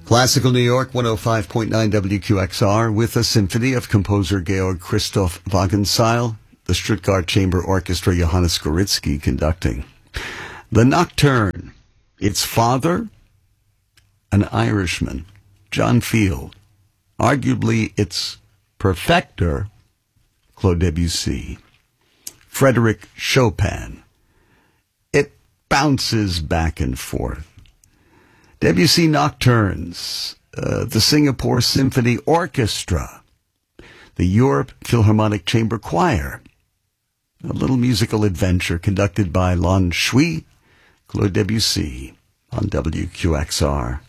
Classical New York, 105.9 WQXR, with a symphony of composer Georg Christoph Wagenseil, the Stuttgart Chamber Orchestra Johannes Goritsky conducting. The Nocturne, its father, an Irishman, John Field, arguably its perfecter, Claude Debussy. Frédéric Chopin. It bounces back and forth. Debussy Nocturnes, the Singapore Symphony Orchestra, the Europe Philharmonic Chamber Choir, a little musical adventure conducted by Lan Shui, Claude Debussy on WQXR.